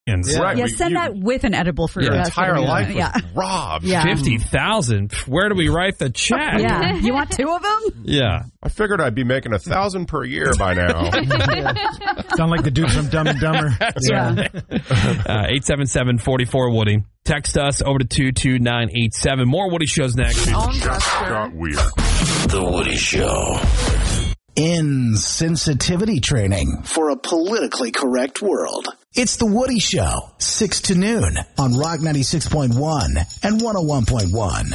Right. Yeah, send that with an edible fruit. Your That's entire what life we was want. robbed. Yeah. 50,000. Where do we write the check? Yeah. You want 2 of them? Yeah. I figured I'd be making $1,000 per year by now. Sound like the dude from Dumb and Dumber. Yeah. 877-44-WOODY. Text us over to 22987. More Woody Shows next. Got weird. The Woody Show. Insensitivity training for a politically correct world. It's The Woody Show, 6 to noon on Rock 96.1 and 101.1.